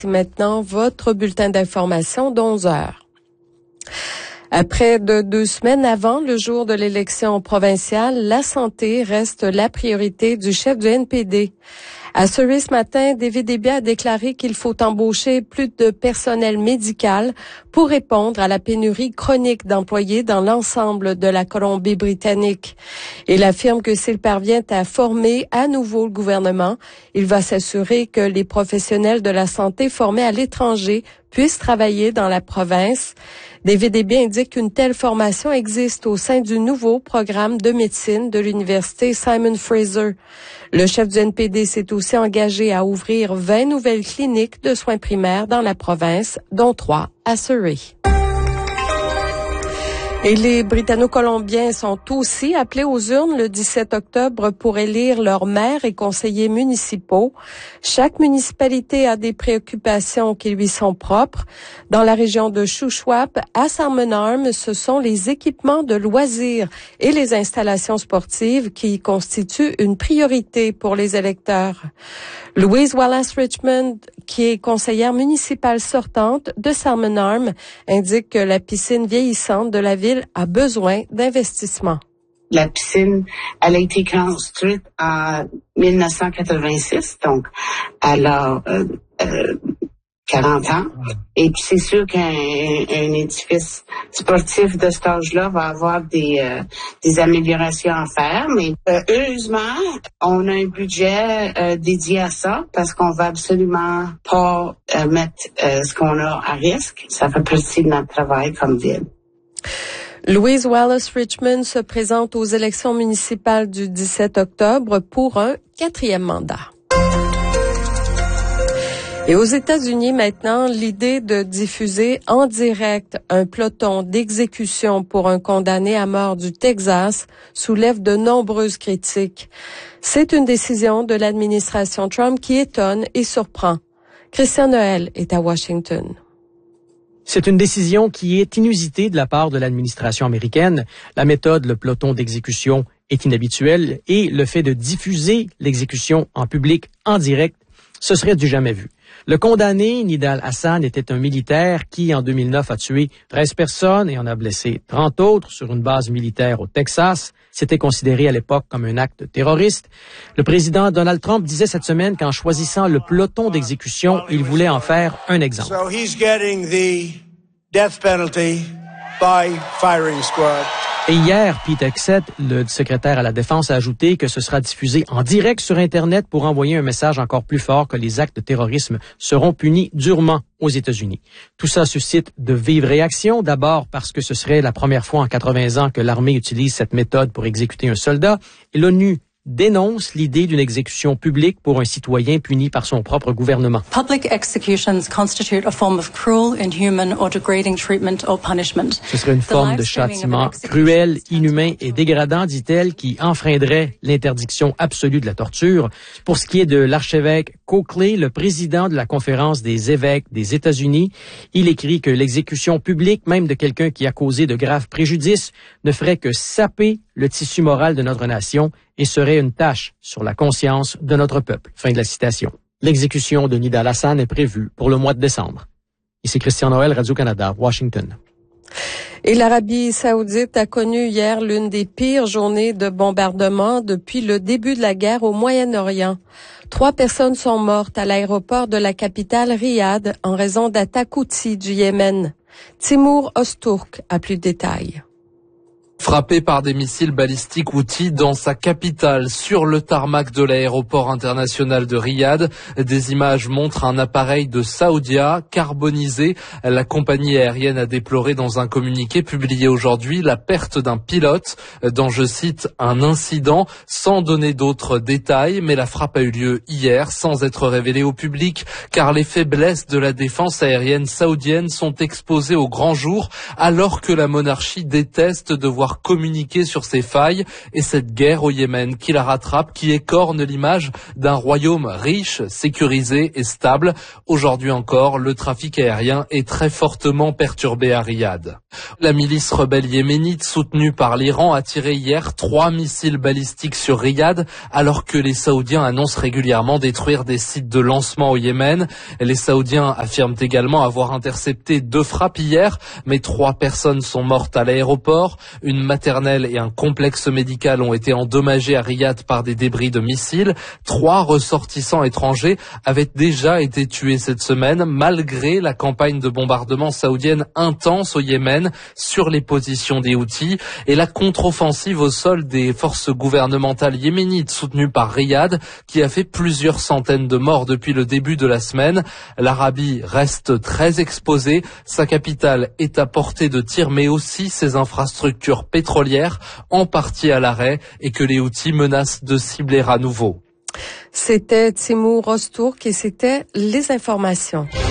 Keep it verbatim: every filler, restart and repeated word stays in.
Maintenant, votre bulletin d'information d'onze heures. Après de deux semaines avant le jour de l'élection provinciale, la santé reste la priorité du chef du N P D. À Surrey ce matin, David Eby a déclaré qu'il faut embaucher plus de personnel médical pour répondre à la pénurie chronique d'employés dans l'ensemble de la Colombie-Britannique. Il affirme que s'il parvient à former à nouveau le gouvernement, il va s'assurer que les professionnels de la santé formés à l'étranger puissent travailler dans la province. David Eby indique qu'une telle formation existe au sein du nouveau programme de médecine de l'université Simon Fraser. Le chef du N P D s'est aussi engagé à ouvrir vingt nouvelles cliniques de soins primaires dans la province, dont trois à Surrey. Et les Britanno-Colombiens sont aussi appelés aux urnes le dix-sept octobre pour élire leurs maires et conseillers municipaux. Chaque municipalité a des préoccupations qui lui sont propres. Dans la région de Shuswap, à Salmon Arm, ce sont les équipements de loisirs et les installations sportives qui constituent une priorité pour les électeurs. Louise Wallace-Richmond, qui est conseillère municipale sortante de Salmon Arm, indique que la piscine vieillissante de la ville a besoin d'investissement. La piscine, elle a été construite en dix-neuf cent quatre-vingt-six, donc elle a euh, euh, quarante ans. Et puis c'est sûr qu'un un édifice sportif de cet âge-là va avoir des, euh, des améliorations à faire. Mais euh, heureusement, on a un budget euh, dédié à ça parce qu'on va absolument pas euh, mettre euh, ce qu'on a à risque. Ça fait partie de notre travail comme ville. Louise Wallace-Richmond se présente aux élections municipales du dix-sept octobre pour un quatrième mandat. Et aux États-Unis maintenant, l'idée de diffuser en direct un peloton d'exécution pour un condamné à mort du Texas soulève de nombreuses critiques. C'est une décision de l'administration Trump qui étonne et surprend. Christian Noël est à Washington. C'est une décision qui est inusitée de la part de l'administration américaine. La méthode, le peloton d'exécution, est inhabituelle et le fait de diffuser l'exécution en public, en direct, ce serait du jamais vu. Le condamné, Nidal Hasan, était un militaire qui, en deux mille neuf, a tué treize personnes et en a blessé trente autres sur une base militaire au Texas. C'était considéré à l'époque comme un acte terroriste. Le président Donald Trump disait cette semaine qu'en choisissant le peloton d'exécution, il voulait en faire un exemple. So he's getting the death penalty by firing squad. Et hier, Pete Hegseth, le secrétaire à la Défense, a ajouté que ce sera diffusé en direct sur Internet pour envoyer un message encore plus fort que les actes de terrorisme seront punis durement aux États-Unis. Tout ça suscite de vives réactions, d'abord parce que ce serait la première fois en quatre-vingts ans que l'armée utilise cette méthode pour exécuter un soldat, et l'ONU dénonce l'idée d'une exécution publique pour un citoyen puni par son propre gouvernement. Public executions constitute a form of cruel, inhuman or degrading treatment or punishment. Ce serait une forme de châtiment cruel, inhumain et dégradant, dit-elle, qui enfreindrait l'interdiction absolue de la torture. Pour ce qui est de l'archevêque Coakley, le président de la Conférence des évêques des États-Unis, il écrit que l'exécution publique, même de quelqu'un qui a causé de graves préjudices, ne ferait que saper le tissu moral de notre nation et serait une tâche sur la conscience de notre peuple. Fin de la citation. L'exécution de Nidal Hasan est prévue pour le mois de décembre. Ici Christian Noël, Radio-Canada, Washington. Et l'Arabie saoudite a connu hier l'une des pires journées de bombardement depuis le début de la guerre au Moyen-Orient. Trois personnes sont mortes à l'aéroport de la capitale Riyad en raison d'attaques Houthis du Yémen. Timour Özturk a plus de détails. Frappé par des missiles balistiques Houthis dans sa capitale, sur le tarmac de l'aéroport international de Riyad. Des images montrent un appareil de Saudia carbonisé. La compagnie aérienne a déploré dans un communiqué publié aujourd'hui la perte d'un pilote dans, je cite, un incident, sans donner d'autres détails. Mais la frappe a eu lieu hier sans être révélée au public, car les faiblesses de la défense aérienne saoudienne sont exposées au grand jour, alors que la monarchie déteste devoir devoir communiquer sur ses failles et cette guerre au Yémen qui la rattrape, qui écorne l'image d'un royaume riche, sécurisé et stable. Aujourd'hui encore, le trafic aérien est très fortement perturbé à Riyad. La milice rebelle yéménite soutenue par l'Iran a tiré hier trois missiles balistiques sur Riyad alors que les Saoudiens annoncent régulièrement détruire des sites de lancement au Yémen. Les Saoudiens affirment également avoir intercepté deux frappes hier, mais trois personnes sont mortes à l'aéroport. Une maternelle et un complexe médical ont été endommagés à Riyad par des débris de missiles. Trois ressortissants étrangers avaient déjà été tués cette semaine malgré la campagne de bombardement saoudienne intense au Yémen sur les positions des Houthis et la contre-offensive au sol des forces gouvernementales yéménites soutenues par Riyad qui a fait plusieurs centaines de morts depuis le début de la semaine. L'Arabie reste très exposée, sa capitale est à portée de tir mais aussi ses infrastructures pétrolières en partie à l'arrêt et que les Houthis menacent de cibler à nouveau. C'était Timour Rostourk et c'était les informations.